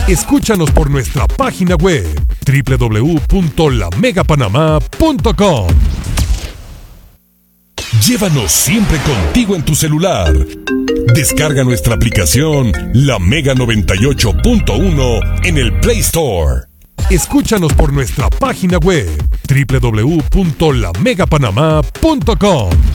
Escúchanos por nuestra página web www.lamegapanamá.com. Llévanos siempre contigo en tu celular. Descarga nuestra aplicación La Mega 98.1 en el Play Store. Escúchanos por nuestra página web www.lamegapanamá.com.